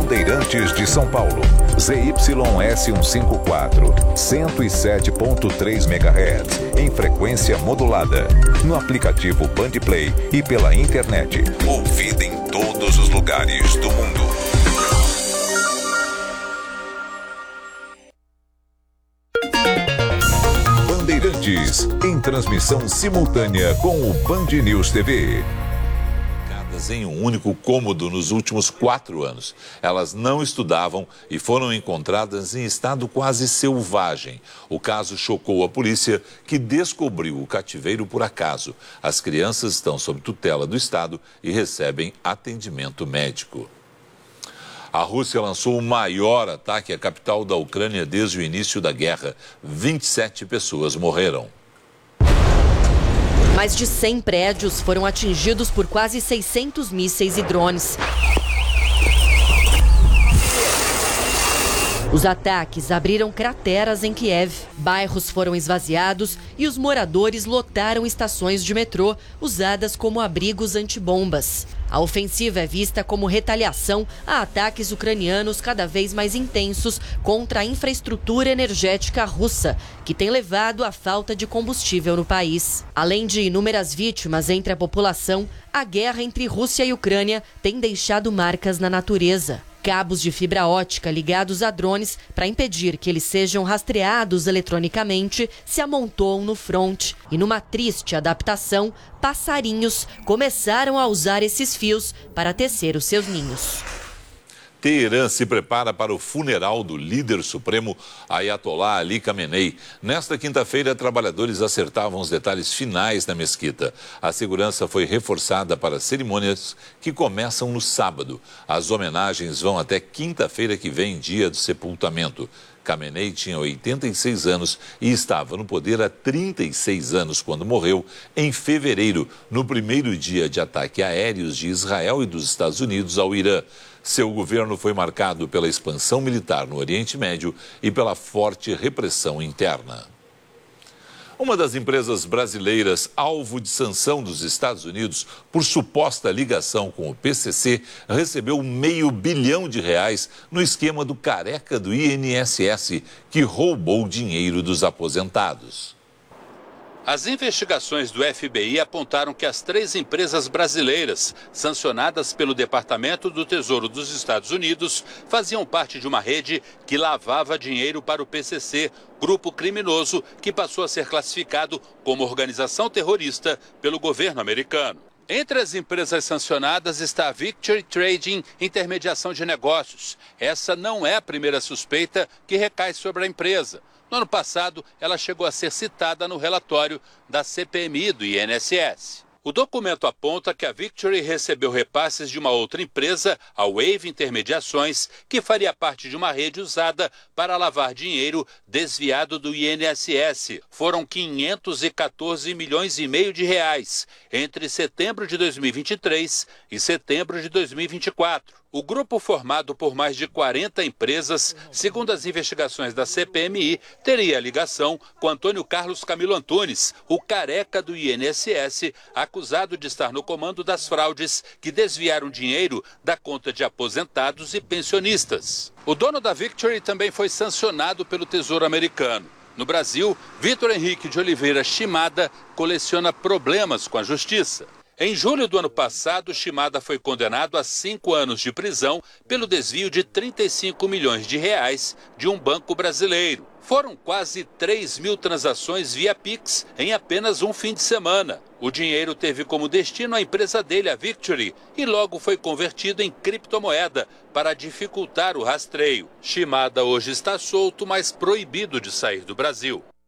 Bandeirantes de São Paulo. ZYS154, 107.3 MHz, em frequência modulada. No aplicativo Bandplay e pela internet. Ouvida em todos os lugares do mundo. Bandeirantes, em transmissão simultânea com o Band News TV. Em um único cômodo nos últimos 4 anos. Elas não estudavam e foram encontradas em estado quase selvagem. O caso chocou a polícia, que descobriu o cativeiro por acaso. As crianças estão sob tutela do Estado e recebem atendimento médico. A Rússia lançou o maior ataque à capital da Ucrânia desde o início da guerra. 27 pessoas morreram. Mais de 100 prédios foram atingidos por quase 600 mísseis e drones. Os ataques abriram crateras em Kiev. Bairros foram esvaziados e os moradores lotaram estações de metrô usadas como abrigos antibombas. A ofensiva é vista como retaliação a ataques ucranianos cada vez mais intensos contra a infraestrutura energética russa, que tem levado à falta de combustível no país. Além de inúmeras vítimas entre a população, a guerra entre Rússia e Ucrânia tem deixado marcas na natureza. Cabos de fibra ótica ligados a drones para impedir que eles sejam rastreados eletronicamente se amontoam no fronte. E numa triste adaptação, passarinhos começaram a usar esses fios para tecer os seus ninhos. Teherã se prepara para o funeral do líder supremo Ayatollah Ali Khamenei. Nesta quinta-feira, trabalhadores acertavam os detalhes finais da mesquita. A segurança foi reforçada para cerimônias que começam no sábado. As homenagens vão até quinta-feira que vem, dia do sepultamento. Khamenei tinha 86 anos e estava no poder há 36 anos quando morreu em fevereiro, no primeiro dia de ataque aéreos de Israel e dos Estados Unidos ao Irã. Seu governo foi marcado pela expansão militar no Oriente Médio e pela forte repressão interna. Uma das empresas brasileiras alvo de sanção dos Estados Unidos por suposta ligação com o PCC recebeu R$500 bilhão no esquema do careca do INSS, que roubou dinheiro dos aposentados. As investigações do FBI apontaram que as 3 empresas brasileiras, sancionadas pelo Departamento do Tesouro dos Estados Unidos, faziam parte de uma rede que lavava dinheiro para o PCC, grupo criminoso que passou a ser classificado como organização terrorista pelo governo americano. Entre as empresas sancionadas está a Victory Trading Intermediação de Negócios. Essa não é a primeira suspeita que recai sobre a empresa. No ano passado, ela chegou a ser citada no relatório da CPMI do INSS. O documento aponta que a Victory recebeu repasses de uma outra empresa, a Wave Intermediações, que faria parte de uma rede usada para lavar dinheiro desviado do INSS. Foram 514,5 milhões de reais entre setembro de 2023 e setembro de 2024. O grupo, formado por mais de 40 empresas, segundo as investigações da CPMI, teria ligação com Antônio Carlos Camilo Antunes, o careca do INSS, acusado de estar no comando das fraudes que desviaram dinheiro da conta de aposentados e pensionistas. O dono da Victory também foi sancionado pelo Tesouro americano. No Brasil, Vitor Henrique de Oliveira Shimada coleciona problemas com a justiça. Em julho do ano passado, Shimada foi condenado a 5 anos de prisão pelo desvio de 35 milhões de reais de um banco brasileiro. Foram quase 3.000 transações via Pix em apenas um fim de semana. O dinheiro teve como destino a empresa dele, a Victory, e logo foi convertido em criptomoeda para dificultar o rastreio. Shimada hoje está solto, mas proibido de sair do Brasil.